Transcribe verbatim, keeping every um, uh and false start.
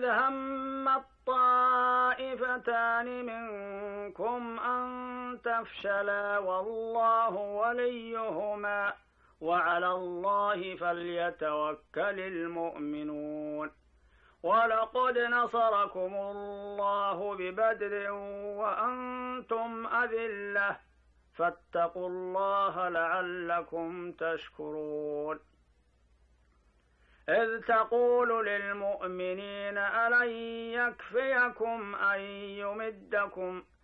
إذ هم الطائفتان منكم أن تفشلا والله وليهما وعلى الله فليتوكل المؤمنون. ولقد نصركم الله ببدر وأنتم أذلة فاتقوا الله لعلكم تشكرون. إذ تقول للمؤمنين ألن يكفيكم أن يمدكم